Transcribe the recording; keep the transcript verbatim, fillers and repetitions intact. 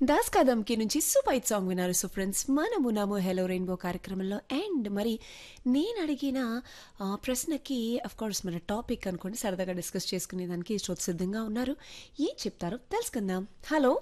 దాస్ కదమ్కి నుంచి సూపైట్ సాంగ్ విన్నారు. So friends, మనము నమో హెలో రెయిన్బో కార్యక్రమంలో అండ్ మరి నేను అడిగిన ఆ, ప్రశ్నకి అఫ్ కోర్స్ మన టాపిక్ అనుకోండి, సరదాగా డిస్కస్ చేసుకునే దానికి శ్రోత సిద్ధంగా ఉన్నారు. ఏం చెప్తారో తెలుసుకుందాం. హలో